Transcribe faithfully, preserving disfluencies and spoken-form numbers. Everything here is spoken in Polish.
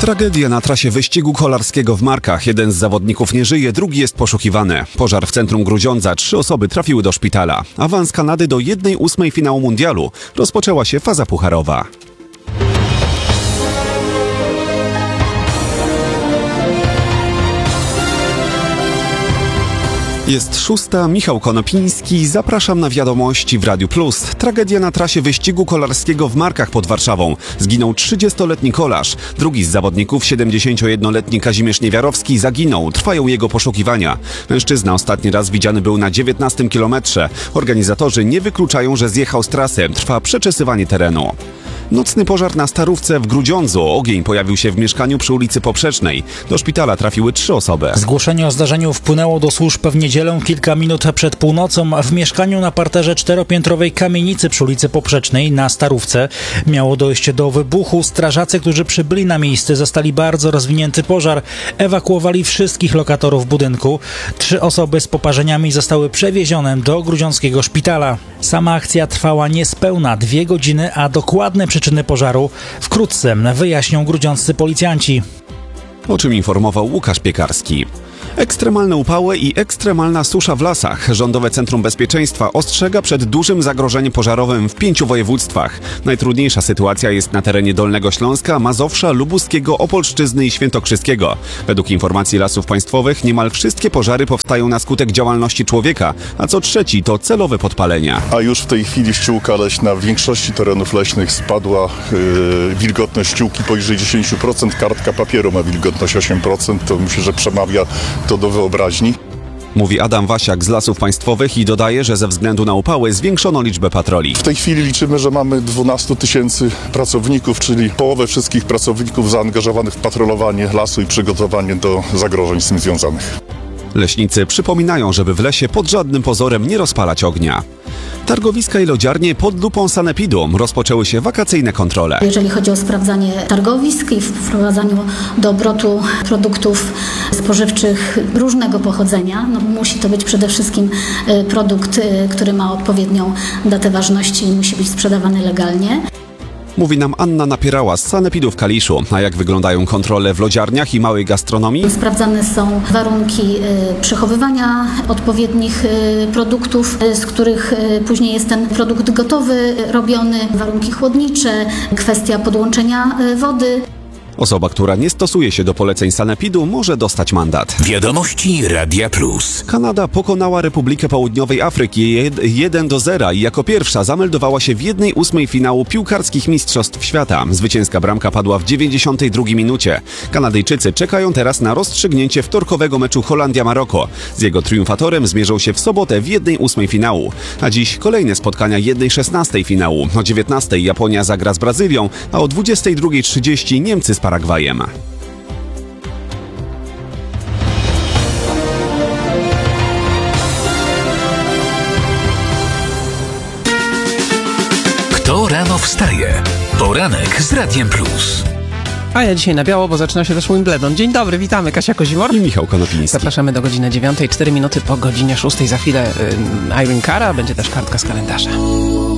Tragedia na trasie wyścigu kolarskiego w Markach. Jeden z zawodników nie żyje, drugi jest poszukiwany. Pożar w centrum Grudziądza. Trzy osoby trafiły do szpitala. Awans Kanady do jednej ósmej finału mundialu. Rozpoczęła się faza pucharowa. Jest szósta, Michał Konopiński, zapraszam na wiadomości w Radiu Plus. Tragedia na trasie wyścigu kolarskiego w Markach pod Warszawą. Zginął trzydziestoletni kolarz. Drugi z zawodników, siedemdziesięciojednoletni Kazimierz Niewiarowski, zaginął. Trwają jego poszukiwania. Mężczyzna ostatni raz widziany był na dziewiętnastym kilometrze. Organizatorzy nie wykluczają, że zjechał z trasy. Trwa przeczesywanie terenu. Nocny pożar na Starówce w Grudziądzu. Ogień pojawił się w mieszkaniu przy ulicy Poprzecznej. Do szpitala trafiły trzy osoby. Zgłoszenie o zdarzeniu wpłynęło do służb w niedzielę kilka minut przed północą. W mieszkaniu na parterze czteropiętrowej kamienicy przy ulicy Poprzecznej na Starówce miało dojść do wybuchu. Strażacy, którzy przybyli na miejsce, zastali bardzo rozwinięty pożar. Ewakuowali wszystkich lokatorów budynku. Trzy osoby z poparzeniami zostały przewiezione do grudziąckiego szpitala. Sama akcja trwała niespełna dwie godziny, a dokładne przyczyny pożaru wkrótce wyjaśnią grudziąccy policjanci. O czym informował Łukasz Piekarski. Ekstremalne upały i ekstremalna susza w lasach. Rządowe Centrum Bezpieczeństwa ostrzega przed dużym zagrożeniem pożarowym w pięciu województwach. Najtrudniejsza sytuacja jest na terenie Dolnego Śląska, Mazowsza, Lubuskiego, Opolszczyzny i Świętokrzyskiego. Według informacji Lasów Państwowych niemal wszystkie pożary powstają na skutek działalności człowieka, a co trzeci to celowe podpalenia. A już w tej chwili ściółka leśna w większości terenów leśnych spadła. Yy, wilgotność ściółki poniżej dziesięć procent, kartka papieru ma wilgotność osiem procent. To myślę, że przemawia to do wyobraźni. Mówi Adam Wasiak z Lasów Państwowych i dodaje, że ze względu na upały zwiększono liczbę patroli. W tej chwili liczymy, że mamy dwanaście tysięcy pracowników, czyli połowę wszystkich pracowników zaangażowanych w patrolowanie lasu i przygotowanie do zagrożeń z tym związanych. Leśnicy przypominają, żeby w lesie pod żadnym pozorem nie rozpalać ognia. Targowiska i lodziarnie pod lupą sanepidu. Rozpoczęły się wakacyjne kontrole. Jeżeli chodzi o sprawdzanie targowisk i wprowadzaniu do obrotu produktów spożywczych różnego pochodzenia, no musi to być przede wszystkim produkt, który ma odpowiednią datę ważności i musi być sprzedawany legalnie. Mówi nam Anna Napierała z sanepidu w Kaliszu. A jak wyglądają kontrole w lodziarniach i małej gastronomii? Sprawdzane są warunki przechowywania odpowiednich produktów, z których później jest ten produkt gotowy, robiony, warunki chłodnicze, kwestia podłączenia wody. Osoba, która nie stosuje się do poleceń sanepidu, może dostać mandat. Wiadomości Radia Plus. Kanada pokonała Republikę Południowej Afryki jeden do zera i jako pierwsza zameldowała się w jednej ósmej finału piłkarskich mistrzostw świata. Zwycięska bramka padła w dziewięćdziesiątej drugiej minucie. Kanadyjczycy czekają teraz na rozstrzygnięcie wtorkowego meczu Holandia-Maroko. Z jego triumfatorem zmierzą się w sobotę w jednej ósmej finału. A dziś kolejne spotkania jednej szesnastej finału. O dziewiętnastej Japonia zagra z Brazylią, a o dwudziestej drugiej trzydzieści Niemcy z Paragwajem. Kto rano wstaje? Poranek z Radiem Plus. A ja dzisiaj na biało, bo zaczyna się też Wimbledon. Dzień dobry, witamy. Kasia Kozimor i Michał Konopiński. Zapraszamy do godziny dziewiątej, cztery minuty po godzinie szóstej. Za chwilę y, Irene Cara, będzie też kartka z kalendarza.